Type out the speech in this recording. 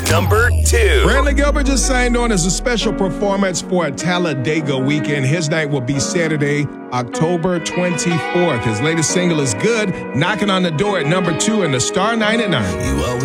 number 2. Brantley Gilbert just signed on as a special performance for a Talladega weekend. His night will be Saturday, October 24th. His latest single is Good, knocking on the door at number 2 in the Star 9 at 9. You always